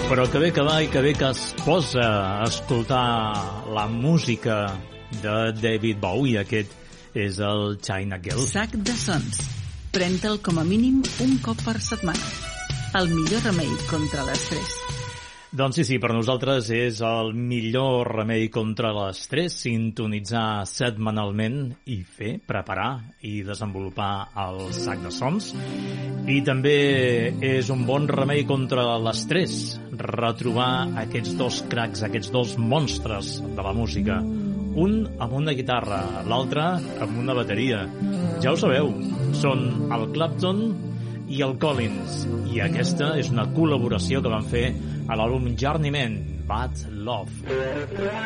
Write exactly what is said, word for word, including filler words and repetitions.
Però que bé que va i que bé que es posa a escoltar la música de David Bowie. Aquest és el China Girl. Sac de sons. Pren-te'l com a mínim un cop per setmana. El millor remei contra l'estrès. Doncs sí, sí, per nosaltres és el millor remei contra l'estrès, sintonitzar setmanalment i fer, preparar i desenvolupar el sac de sons. I també és un bon remei contra l'estrès, retrobar aquests dos cracs, aquests dos monstres de la música. Un amb una guitarra, l'altre amb una bateria. Ja ho sabeu, són el Clapton i el Collins, i aquesta és una col·laboració que van fer a l'àlbum Journeyman, Bad Love.